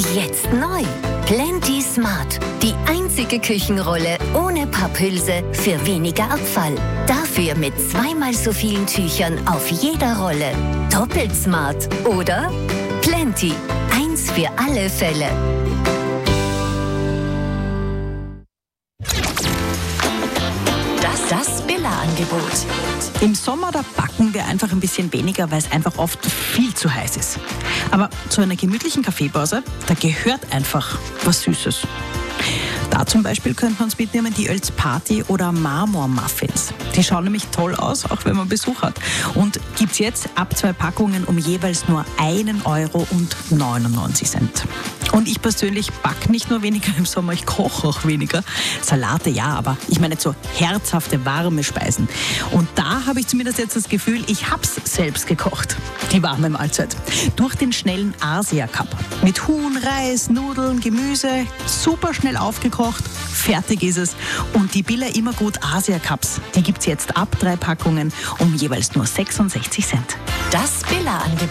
Jetzt neu. Plenty Smart. Die einzige Küchenrolle ohne Papphülse für weniger Abfall. Dafür mit zweimal so vielen Tüchern auf jeder Rolle. Doppelt smart, oder? Plenty. Eins für alle Fälle. Das Billa-Angebot. Im Sommer, da backen wir einfach ein bisschen weniger, weil es einfach oft viel zu heiß ist. Aber zu einer gemütlichen Kaffeepause, da gehört einfach was Süßes. Da zum Beispiel könnten wir uns mitnehmen die Oelz Party oder Marmor-Muffins. Die schauen nämlich toll aus, auch wenn man Besuch hat. Und gibt's jetzt ab 2 Packungen um jeweils nur 1,99 €. Und ich persönlich backe nicht nur weniger im Sommer, ich koche auch weniger. Salate ja, aber ich meine so herzhafte, warme Speisen. Und da habe ich zumindest jetzt das Gefühl, ich hab's selbst gekocht. Die warme Mahlzeit. Durch den schnellen Asia Cup. Mit Huhn, Reis, Nudeln, Gemüse, super schnell aufgekocht. Fertig ist es. Und die Billa Immergut Asia Cups, die gibt's jetzt ab 3 Packungen um jeweils nur 66 Cent. Das Billa-Angebot.